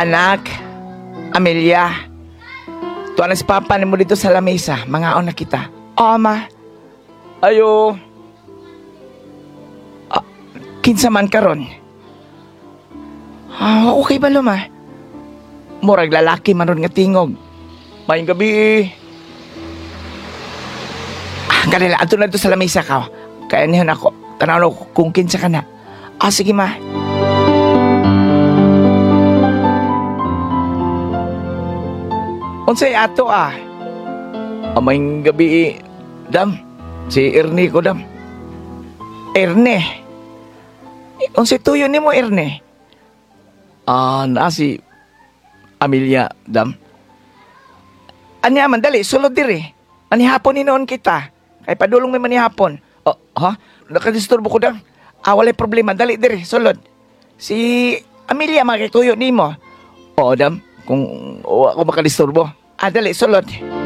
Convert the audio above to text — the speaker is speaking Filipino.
Anak, Amelia, tuwan na si Papa ni mo dito sa lamesa, mangaon na kita. O, ma. Ayo. Kinsa man karon. Okay ba lo, ma? Murag lalaki man ron nga tingog. Mayong gabi. Kanila, ato na dito sa lamesa ka. Kaya niyan ako. Tanaw na kung kinsa ka na. Sige, ma. Unsay ato Mayong gabi, dam. Si Ernie ko, dam. Erne. Unsay tuyo ni mo, Erne? Na si Amelia, dam. Anya man, dali, sulod diri. Manihapon ni noon kita. Kay padulong may manihapon. Nakadisturbo ko, dam. Walay problema, dali diri, sulod. Si Amelia makituyo ni mo. Dam, kung ako makadisturbo. Dali, sulod.